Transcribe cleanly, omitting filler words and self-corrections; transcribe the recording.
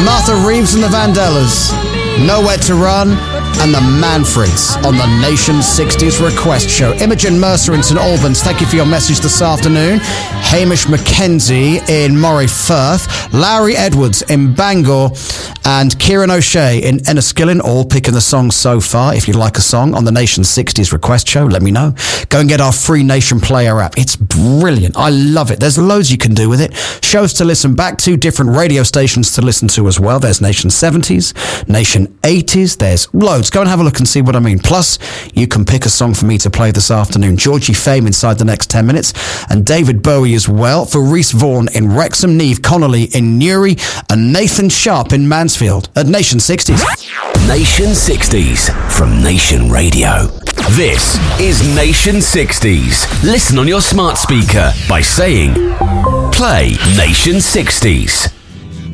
Martha Reeves and the Vandellas, Nowhere to Run, and the Manfreds on the Nation 60s Request Show. Imogen Mercer in St Albans, thank you for your message this afternoon. Hamish McKenzie in Moray Firth, Lowry Edwards in Bangor, and Kieran O'Shea in Enniskillen, all picking the songs so far. If you'd like a song on the Nation 60s Request Show, let me know. Go and get our free Nation Player app. It's brilliant. I love it. There's loads you can do with it. Shows to listen back to, different radio stations to listen to as well. There's Nation 70s, Nation 80s. There's loads. Go and have a look and see what I mean. Plus, you can pick a song for me to play this afternoon. Georgie Fame inside the next 10 minutes, and David Bowie as well, for Rhys Vaughan in Wrexham, Niamh Connolly in Newry, and Nathan Sharp in Mansfield at Nation 60s. Nation 60s from Nation Radio. This is Nation 60s. Listen on your smart speaker by saying, play Nation 60s.